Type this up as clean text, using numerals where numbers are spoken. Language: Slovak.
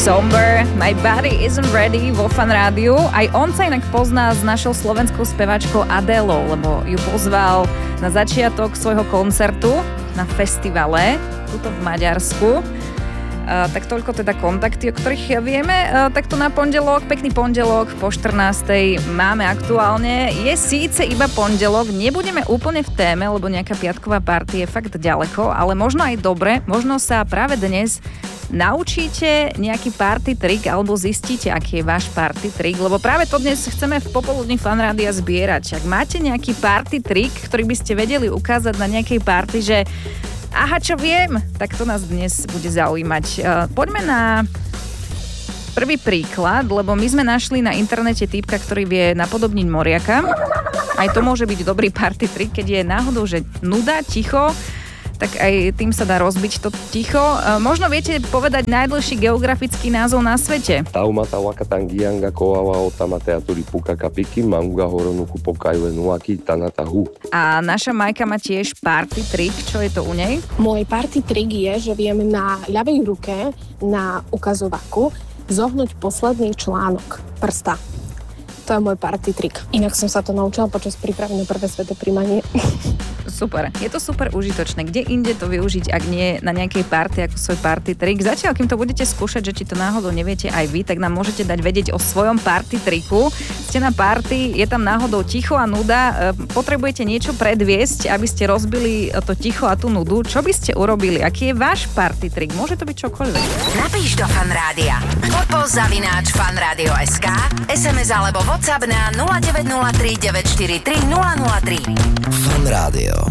Somber, My Body Isn't Ready vo Fan Rádiu. Aj on sa inak pozná s našou slovenskou speváčkou Adélou, lebo ju pozval na začiatok svojho koncertu na festivale tuto v Maďarsku. Tak toľko teda kontakty, o ktorých vieme. Takto na pondelok, pekný pondelok po 14. máme aktuálne. Je síce iba pondelok, nebudeme úplne v téme, lebo nejaká piatková party je fakt ďaleko, ale možno aj dobre, možno sa práve dnes naučíte nejaký party trik alebo zistíte, aký je váš party trik, lebo práve to dnes chceme v popoludní Fan Rádia zbierať. Ak máte nejaký party trik, ktorý by ste vedeli ukázať na nejakej party, že aha, čo viem, tak to nás dnes bude zaujímať. Poďme na prvý príklad, lebo my sme našli na internete týpka, ktorý vie napodobniť moriaka. Aj to môže byť dobrý party trik, keď je náhodou, že nuda, ticho, tak aj tým sa dá rozbiť to ticho. Možno viete povedať najdlhší geografický názov na svete? Taumata wakatangianga koawa otamate aturi puka kapiki manguga horonuku pokajue nuaki tanata hu. A naša Majka má tiež party trik. Čo je to u nej? Môj party trik je, že viem na ľavej ruke na ukazovaku zohnúť posledný článok prsta. To je môj party trik. Inak som sa to naučila počas prípravy na prvé sveté príjmanie. Super. Je to super užitočné. Kde inde to využiť, ak nie na nejakej party ako svoj party trik? Zatiaľ, kým to budete skúšať, že či to náhodou neviete aj vy, tak nám môžete dať vedieť o svojom party triku. Ste na party, je tam náhodou ticho a nuda, potrebujete niečo predviesť, aby ste rozbili to ticho a tú nudu. Čo by ste urobili? Aký je váš party trik? Môže to byť čokoľvek. Napíš do Fan Rádia. @fanradio.sk, SMS alebo WhatsApp na 0903 943 003. Fan Rádio.